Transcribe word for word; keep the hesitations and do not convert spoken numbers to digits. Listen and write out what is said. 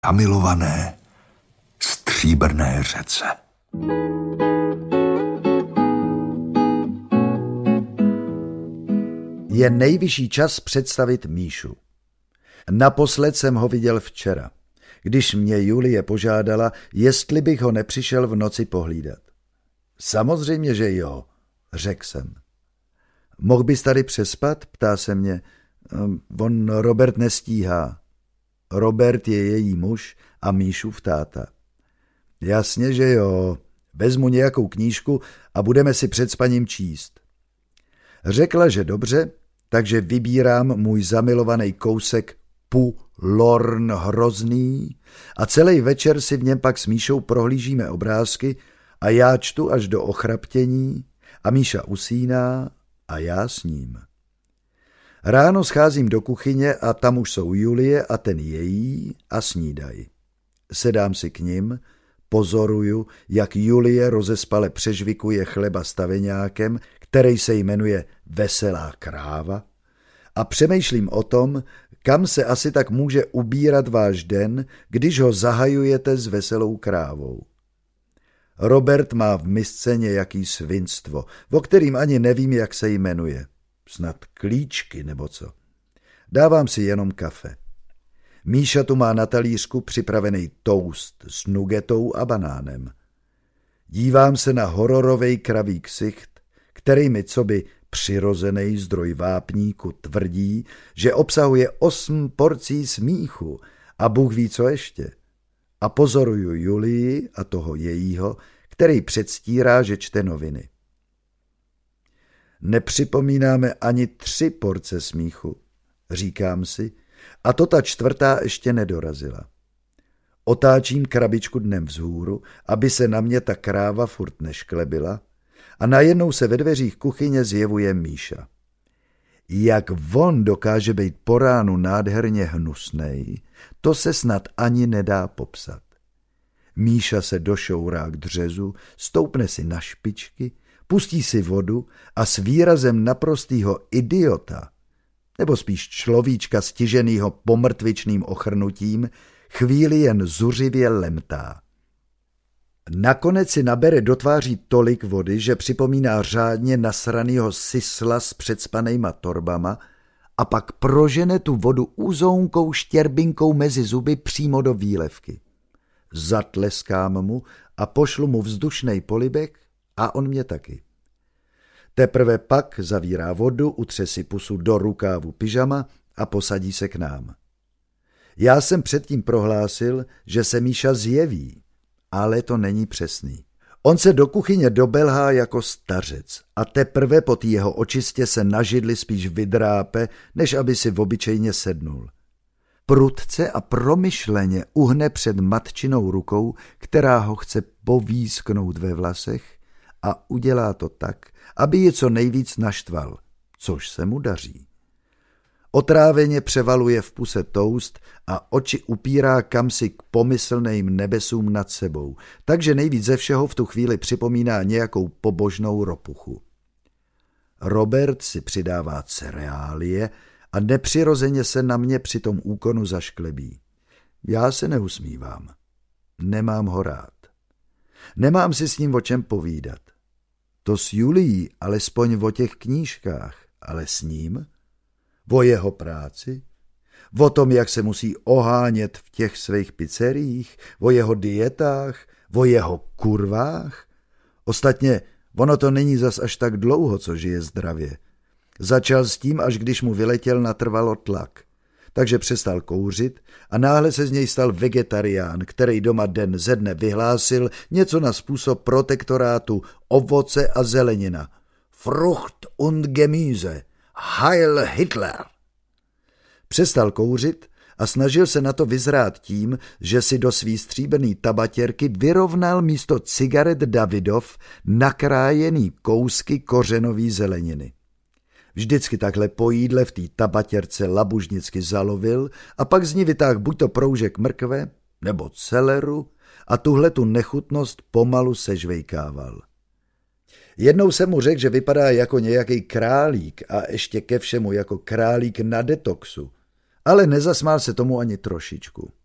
zamilované stříbrné řece. Je nejvyšší čas představit Míšu. Naposled jsem ho viděl včera, když mě Julie požádala, jestli bych ho nepřišel v noci pohlídat. Samozřejmě, že jo, řekl jsem. Mohl bys tady přespat? Ptá se mě. On Robert nestíhá. Robert je její muž a Míšův táta. Jasně, že jo. Vezmu nějakou knížku a budeme si před spaním číst. Řekla, že dobře, takže vybírám můj zamilovaný kousek Pu Lorn hrozný a celý večer si v něm pak s Míšou prohlížíme obrázky a já čtu až do ochraptění a Míša usíná a já s ním. Ráno scházím do kuchyně a tam už jsou Julie a ten její a snídaj. Sedám si k nim, pozoruju, jak Julie rozespale přežvikuje chleba s taveňákem, který se jmenuje Veselá kráva, a přemýšlím o tom, kam se asi tak může ubírat váš den, když ho zahajujete s veselou krávou. Robert má v misce nějaký svinstvo, o kterým ani nevím, jak se jmenuje. Snad klíčky nebo co. Dávám si jenom kafe. Míša tu má na talířku připravený toast s nugetou a banánem. Dívám se na hororovej kraví ksicht, který mi coby přirozený zdroj vápníku tvrdí, že obsahuje osm porcí smíchu a Bůh ví co ještě. A pozoruju Julii a toho jejího, který předstírá, že čte noviny. Nepřipomínáme ani tři porce smíchu, říkám si, a to ta čtvrtá ještě nedorazila. Otáčím krabičku dnem vzhůru, aby se na mě ta kráva furt nešklebila, a najednou se ve dveřích kuchyně zjevuje Míša. Jak on dokáže být po ránu nádherně hnusnej, to se snad ani nedá popsat. Míša se došourá k dřezu, stoupne si na špičky, pustí si vodu a s výrazem naprostýho idiota, nebo spíš človíčka stiženýho pomrtvičným ochrnutím, chvíli jen zuřivě lemtá. Nakonec si nabere do tváří tolik vody, že připomíná řádně nasranýho sisla s předspanejma torbama a pak prožene tu vodu úzounkou štěrbinkou mezi zuby přímo do výlevky. Zatleskám mu a pošlu mu vzdušnej polibek a on mě taky. Teprve pak zavírá vodu, utře si pusu do rukávu pyžama a posadí se k nám. Já jsem předtím prohlásil, že se Míša zjeví, ale to není přesný. On se do kuchyně dobelhá jako stařec a teprve po té jeho očistě se na židli spíš vydrápe, než aby si obyčejně sednul. Prudce a promyšleně uhne před matčinou rukou, která ho chce povísknout ve vlasech, a udělá to tak, aby je co nejvíc naštval, což se mu daří. Otráveně převaluje v puse toast a oči upírá kamsi k pomyslným nebesům nad sebou, takže nejvíc ze všeho v tu chvíli připomíná nějakou pobožnou ropuchu. Robert si přidává cereálie a nepřirozeně se na mě při tom úkonu zašklebí. Já se neusmívám. Nemám ho rád. Nemám si s ním o čem povídat. To s Julií alespoň o těch knížkách, ale s ním? O jeho práci? O tom, jak se musí ohánět v těch svých pizzeriích? O jeho dietách? O jeho kurvách? Ostatně, ono to není zas až tak dlouho, co žije zdravě. Začal s tím, až když mu vyletěl natrvalo tlak. Takže přestal kouřit a náhle se z něj stal vegetarián, který doma den ze dne vyhlásil něco na způsob protektorátu ovoce a zelenina. Frucht und Gemüse. Heil Hitler! Přestal kouřit a snažil se na to vyzrát tím, že si do svý stříbrný tabatěrky vyrovnal místo cigaret Davidov nakrájený kousky kořenový zeleniny. Vždycky takhle po jídle v té tabatěrce labužnicky zalovil a pak z ní vytáhl buď to proužek mrkve nebo celeru a tuhle tu nechutnost pomalu sežvejkával. Jednou jsem mu řekl, že vypadá jako nějaký králík a ještě ke všemu jako králík na detoxu, ale nezasmál se tomu ani trošičku.